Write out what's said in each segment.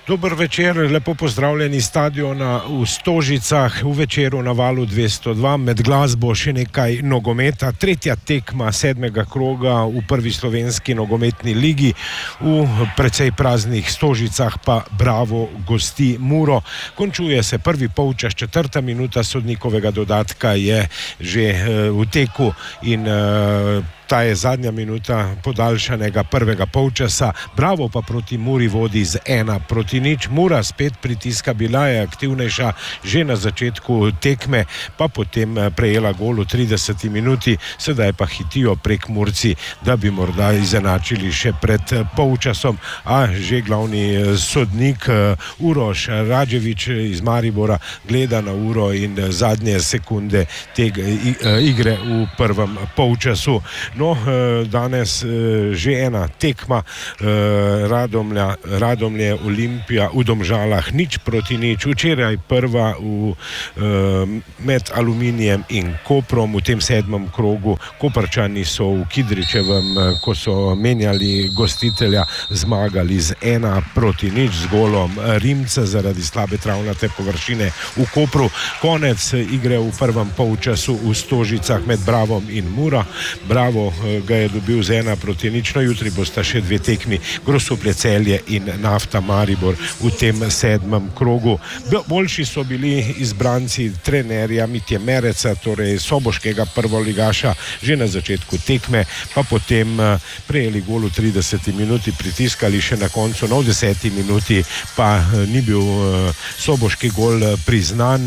Dober večer, lepo pozdravljeni iz stadiona v Stožicah, v večeru na Valu 202, med glasbo še nekaj nogometa, tretja tekma 7. kroga v prvi slovenski nogometni ligi, v precej praznih Stožicah pa Bravo gosti Muro. Končuje se prvi polčas, 4. minuta sodnikovega dodatka je že v teku in ta je zadnja minuta podaljšanega prvega polčasa. Bravo pa proti Muri vodi z 1-0. Mura spet pritiska, bila je aktivnejša že na začetku tekme, pa potem prejela gol v 30 minuti, sedaj pa hitijo prek Murci, da bi morda izenačili še pred polčasom, a že glavni sodnik Uroš Radževič iz Maribora gleda na uro in zadnje sekunde tega igre v prvem polčasu. No, danes že ena tekma, Radomlje Olimpija v Domžalah 0-0, včeraj prva med Aluminijem in Koprom v tem 7. krogu. Koprčani so v Kidričevem, ko so menjali gostitelja, zmagali z 1-0 z golom Rimca zaradi slabe travnate površine v Kopru. Konec igre v prvem polčasu v Stožicah med Bravom in Muro. Bravo ga je dobil z 1-0, no jutri bosta še dve tekmi, Grosuplje Celje in Nafta Maribor v tem 7. krogu. Boljši so bili izbranci trenerja Mitje Mereca, torej soboškega prvoligaša, že na začetku tekme, pa potem prejeli gol v 30 minuti, pritiskali še na koncu, no v 10 minuti pa ni bil soboški gol priznan,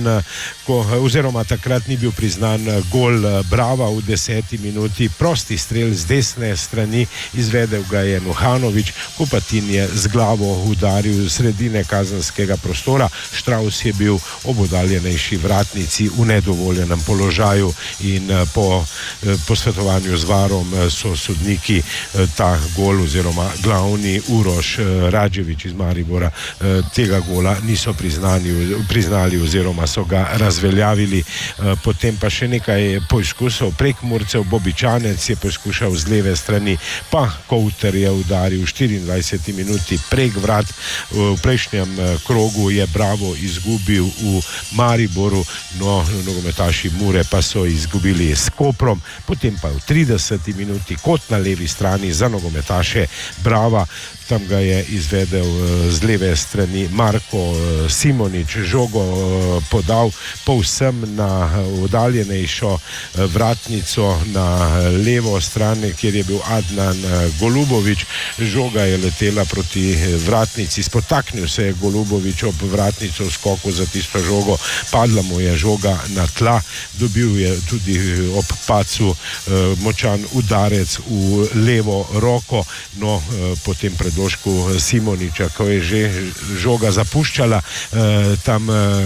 oziroma takrat ni bil priznan gol Brava v 10 minuti, prosti strel z desne strani, izvedel ga je Nuhanovič, Kopatin je z glavo udaril sredine kazenskega prostora, Štravs je bil ob oddaljenejši vratnici v nedovoljenem položaju in po posvetovanju z varom so sodniki ta gol oziroma glavni Uroš Radževič iz Maribora tega gola niso priznali oziroma so ga razveljavili. Potem pa še nekaj poizkusov prek Murcev, Bobičanec je poskušal z leve strani, pa Kouter je udaril v 24 minuti prek vrat. V prejšnjem krogu je Bravo izgubil v Mariboru, no nogometaši Mure pa so izgubili s Koprom, potem pa v 30 minuti kot na levi strani za nogometaše Brava. Tam ga je izvedel z leve strani Marko Simonič, žogo podal povsem na oddaljenejšo vratnico na levo stran, kjer je bil Adnan Golubović. Žoga je letela proti vratnici, spotaknil se je Golubović ob vratnico v skoku za tisto žogo, padla mu je žoga na tla, dobil je tudi ob pacu močan udarec v levo roko, no potem predložku Simoniča, ko je že žoga zapuščala tam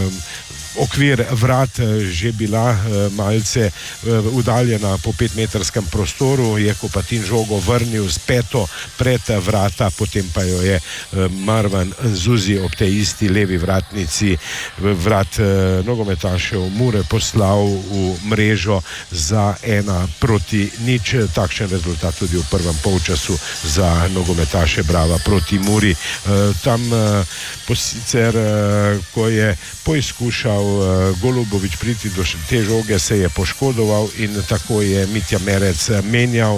okvir vrat, že bila malce udaljena po 5-metrskem prostoru, je Kopatin žogo vrnil z peto pred vrata, potem pa jo je Marwan Nzuzi ob tej isti levi vratnici vrat nogometašev Mure poslal v mrežo za 1-0. Takšen rezultat tudi v prvem polčasu za nogometaše Brava proti Muri. Tam sicer, ko je poizkušal Golubović priti do te žoge, se je poškodoval in tako je Mitja Merec menjal.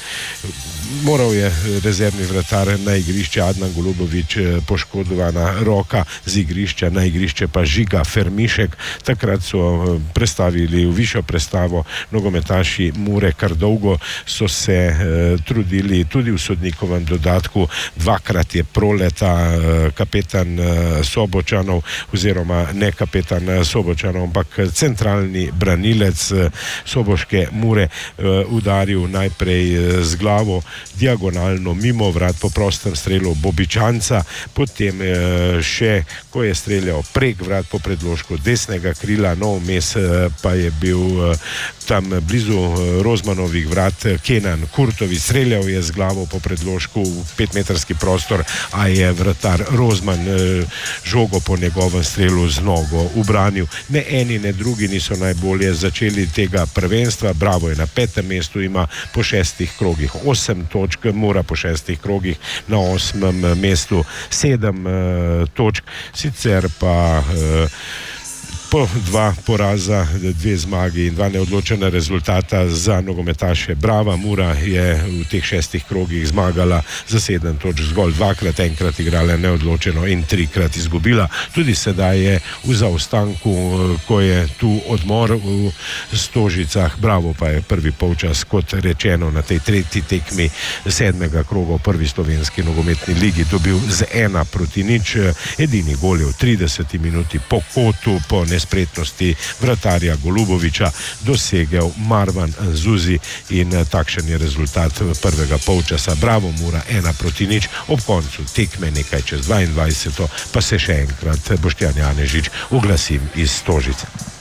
Moral je rezervni vratar na igrišče Adnan Golubović, poškodovana roka, z igrišča na igrišče pa Žiga Fermišek. Takrat so prestavili v višjo prestavo nogometaši Mure, kar dolgo so se trudili tudi v sodnikovem dodatku. Dvakrat je proleta kapetan Sobočanov, oziroma ne kapetan Sobočanov, ampak centralni branilec soboške Mure udaril najprej z glavo diagonalno mimo vrat po prostem strelu Bobičanca, potem še, ko je streljal prek vrat po predložku desnega krila, no vmes pa je bil tam blizu Rozmanovih vrat Kenan Kurtović, streljal je z glavo po predložku v 5-metrski prostor, a je vratar Rozman žogo po njegovem strelu z nogo ubranil. Ne eni, ne drugi niso najbolje začeli tega prvenstva. Bravo je na 5. mestu, ima po 6 krogih 8 točk, Mura po 6 krogih na 8. mestu 7 točk, sicer pa po 2 poraza, 2 zmagi in 2 neodločena rezultata za nogometaše Brava. Mura je v teh 6 krogih zmagala za 7 točk zgolj 2-krat, enkrat igrala neodločeno in 3-krat izgubila. Tudi sedaj je v zaostanku, ko je tu odmor v Stožicah. Bravo pa je prvi polčas, kot rečeno, na tej 3. tekmi 7. kroga v prvi slovenski nogometni ligi dobil z 1-0. Edini gol je v 30 minuti po kotu, po nespretnosti vratarja Goluboviča dosegel Marwan Zuzi in takšen je rezultat prvega polčasa. Bravo Mura 1-0. Ob koncu tekme nekaj čez 22. pa se še enkrat Boštjan Janežič oglasim iz Stožice.